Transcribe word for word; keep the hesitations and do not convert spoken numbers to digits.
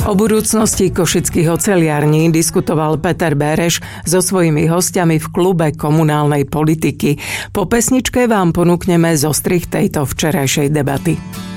O budúcnosti košických oceliarní diskutoval Peter Bereš so svojimi hostiami v klube komunálnej politiky. Po pesničke vám ponúkneme zostrih tejto včerajšej debaty.